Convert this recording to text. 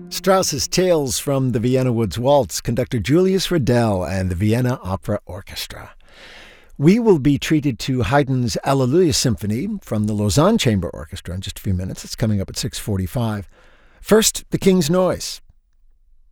Strauss's Tales from the Vienna Woods Waltz, conductor Julius Riddell and the Vienna Opera Orchestra. We will be treated to Haydn's Alleluia Symphony from the Lausanne Chamber Orchestra in just a few minutes. It's coming up at 6:45. First, The King's Noise.